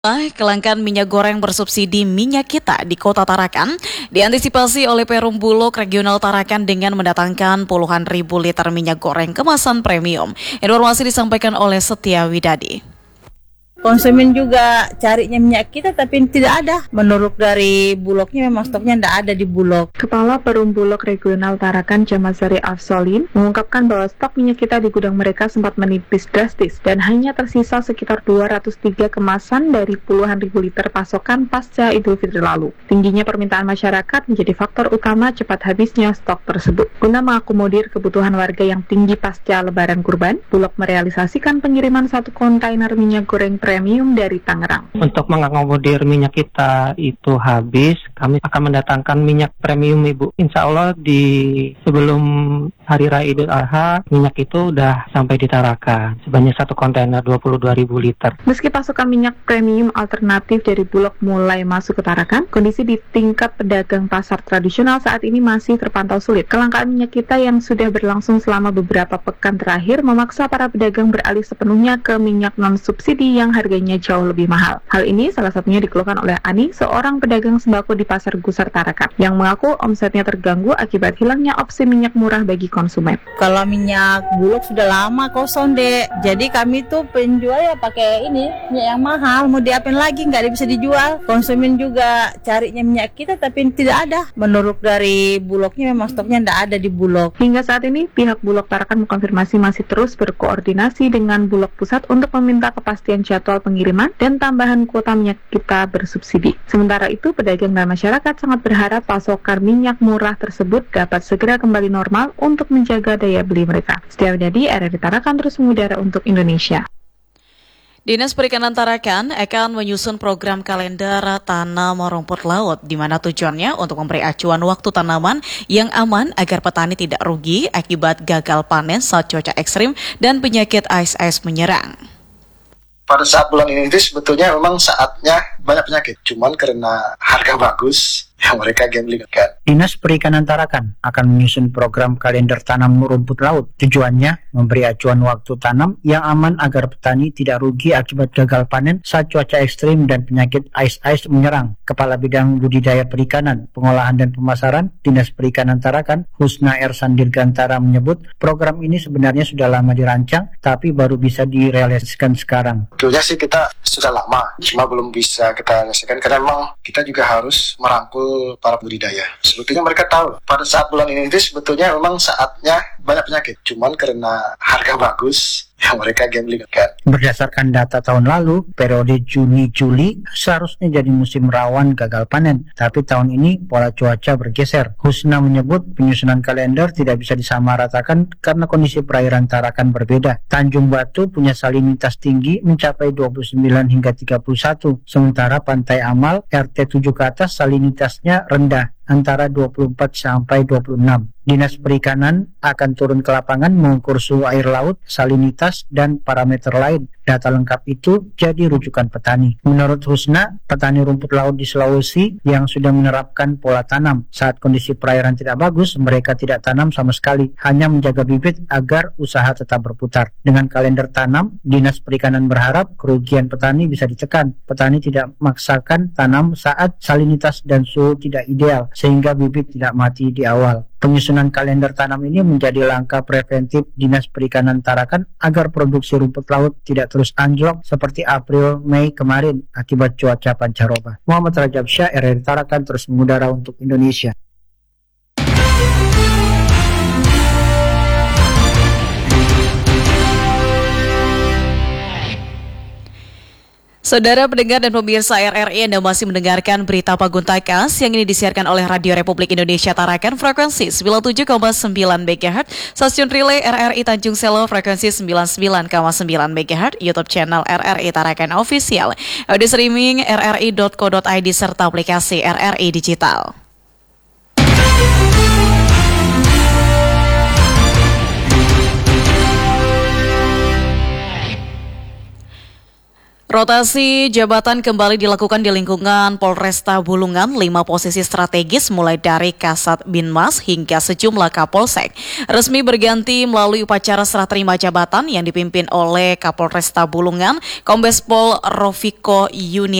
Kelangkaan minyak goreng bersubsidi minyak kita di Kota Tarakan diantisipasi oleh Perum Bulog Regional Tarakan dengan mendatangkan puluhan ribu liter minyak goreng kemasan premium. Informasi disampaikan oleh Setia Widadi. Konsumen juga carinya minyak kita tapi tidak ada. Menurut dari Bulognya memang stoknya tidak ada di Bulog. Kepala Perum Bulog Regional Tarakan Jamasari Afsolin mengungkapkan bahwa stok minyak kita di gudang mereka sempat menipis drastis dan hanya tersisa sekitar 203 kemasan dari puluhan ribu liter pasokan pasca Idul Fitri lalu. Tingginya permintaan masyarakat menjadi faktor utama cepat habisnya stok tersebut. Guna mengakomodir kebutuhan warga yang tinggi pasca Lebaran Kurban, Bulog merealisasikan pengiriman 1 kontainer minyak goreng premium dari Tangerang. Untuk mengakomodir minyak kita itu habis, kami akan mendatangkan minyak premium, Ibu. Insya Allah di sebelum Hari Raya Idul Adha, minyak itu udah sampai di Tarakan. Sebanyak 1 kontainer 22.000 liter. Meski pasokan minyak premium alternatif dari Bulog mulai masuk ke Tarakan, kondisi di tingkat pedagang pasar tradisional saat ini masih terpantau sulit. Kelangkaan minyak kita yang sudah berlangsung selama beberapa pekan terakhir memaksa para pedagang beralih sepenuhnya ke minyak non-subsidi yang harganya jauh lebih mahal. Hal ini salah satunya dikeluhkan oleh Ani, seorang pedagang sembako di Pasar Gusar Tarakan, yang mengaku omsetnya terganggu akibat hilangnya opsi minyak murah bagi konsumen. Kalau minyak Bulog sudah lama kosong dek, jadi kami tuh penjual ya pakai ini minyak yang mahal, mau diapain lagi nggak bisa dijual. Konsumen juga carinya minyak kita tapi tidak ada. Menurut dari Bulognya memang stoknya tidak ada di Bulog. Hingga saat ini pihak Bulog Tarakan mengkonfirmasi masih terus berkoordinasi dengan Bulog Pusat untuk meminta kepastian jadwal pengiriman dan tambahan kuota minyak kita bersubsidi. Sementara itu, pedagang dan masyarakat sangat berharap pasokan minyak murah tersebut dapat segera kembali normal untuk menjaga daya beli mereka. Setia Widadi, RRI Tarakan terus mengudara untuk Indonesia. Dinas Perikanan Tarakan akan menyusun program kalender tanam rumput laut, di mana tujuannya untuk memberi acuan waktu tanaman yang aman agar petani tidak rugi akibat gagal panen saat cuaca ekstrim dan penyakit ASS menyerang. Pada saat bulan ini sebetulnya memang saatnya banyak penyakit, cuman karena harga bagus yang mereka gambling kan. Dinas Perikanan Tarakan akan menyusun program kalender tanam rumput laut. Tujuannya memberi acuan waktu tanam yang aman agar petani tidak rugi akibat gagal panen saat cuaca ekstrim dan penyakit ASS menyerang. Kepala Bidang Budidaya Perikanan, Pengolahan dan Pemasaran Dinas Perikanan Tarakan, Husna Ersan Dirgantara menyebut program ini sebenarnya sudah lama dirancang tapi baru bisa direalisasikan sekarang. Sebetulnya sih kita sudah lama, cuma belum bisa kita realisasikan karena memang kita juga harus merangkul para budidaya. Sebetulnya mereka tahu pada saat bulan ini sebetulnya memang saatnya banyak penyakit, cuman karena harga bagus yang mereka gambling kan. Berdasarkan data tahun lalu, periode Juni-Juli seharusnya jadi musim rawan gagal panen, tapi tahun ini pola cuaca bergeser. Husna menyebut penyusunan kalender tidak bisa disamaratakan karena kondisi perairan Tarakan berbeda. Tanjung Batu punya salinitas tinggi mencapai 29 hingga 31, sementara Pantai Amal RT 7 ke atas salinitasnya rendah antara 24 sampai 26. Dinas Perikanan akan turun ke lapangan mengukur suhu air laut, salinitas, dan parameter lain. Data lengkap itu jadi rujukan petani. Menurut Husna, petani rumput laut di Sulawesi yang sudah menerapkan pola tanam. Saat kondisi perairan tidak bagus, mereka tidak tanam sama sekali, hanya menjaga bibit agar usaha tetap berputar. Dengan kalender tanam, Dinas Perikanan berharap kerugian petani bisa ditekan. Petani tidak memaksakan tanam saat salinitas dan suhu tidak ideal, sehingga bibit tidak mati di awal. Penyusunan kalender tanam ini menjadi langkah preventif Dinas Perikanan Tarakan agar produksi rumput laut tidak terus anjlok seperti April-Mei kemarin akibat cuaca pancaroba. Muhammad Rajab Syah, RRI Tarakan terus mengudara untuk Indonesia. Saudara pendengar dan pemirsa RRI, Anda masih mendengarkan berita Paguntakas yang ini disiarkan oleh Radio Republik Indonesia Tarakan frekuensi 97,9 MHz, stasiun relay RRI Tanjung Selo frekuensi 99,9 MHz, YouTube channel RRI Tarakan Official, audio streaming rri.co.id serta aplikasi RRI Digital. Rotasi jabatan kembali dilakukan di lingkungan Polresta Bulungan, 5 posisi strategis mulai dari Kasat Binmas hingga sejumlah Kapolsek resmi berganti melalui upacara serah terima jabatan yang dipimpin oleh Kapolresta Bulungan, Kombes Pol Rofiko Yuni.